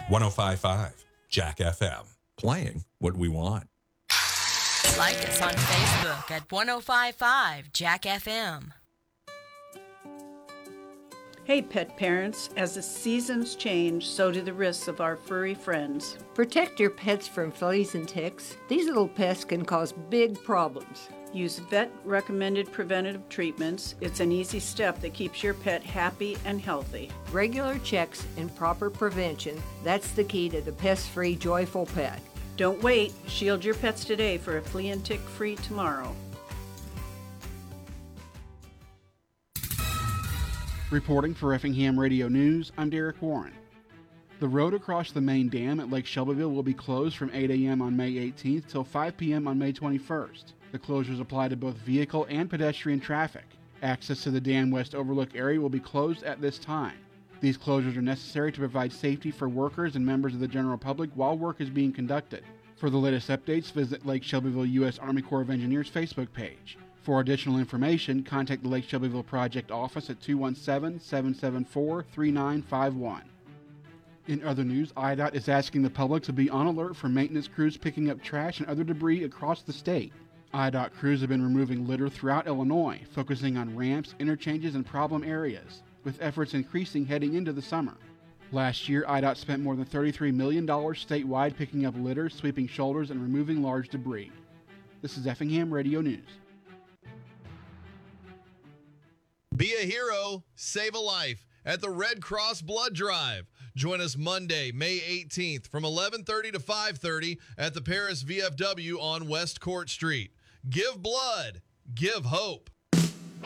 105.5 Jack FM. Playing what we want. Like us on Facebook at 105.5 Jack FM. Hey pet parents, as the seasons change, so do the risks of our furry friends. Protect your pets from fleas and ticks. These little pests can cause big problems. Use vet-recommended preventative treatments. It's an easy step that keeps your pet happy and healthy. Regular checks and proper prevention, that's the key to the pest-free, joyful pet. Don't wait. Shield your pets today for a flea and tick-free tomorrow. Reporting for Effingham Radio News, I'm Derek Warren. The road across the main dam at Lake Shelbyville will be closed from 8 a.m. on May 18th till 5 p.m. on May 21st. The closures apply to both vehicle and pedestrian traffic. Access to the Dam West Overlook area will be closed at this time. These closures are necessary to provide safety for workers and members of the general public while work is being conducted. For the latest updates, visit Lake Shelbyville U.S. Army Corps of Engineers Facebook page. For additional information, contact the Lake Shelbyville Project Office at 217-774-3951. In other news, IDOT is asking the public to be on alert for maintenance crews picking up trash and other debris across the state. IDOT crews have been removing litter throughout Illinois, focusing on ramps, interchanges, and problem areas, with efforts increasing heading into the summer. Last year, IDOT spent more than $33 million statewide picking up litter, sweeping shoulders, and removing large debris. This is Effingham Radio News. Be a hero, save a life at the Red Cross Blood Drive. Join us Monday, May 18th from 11:30 to 5:30 at the Paris VFW on West Court Street. Give blood, give hope.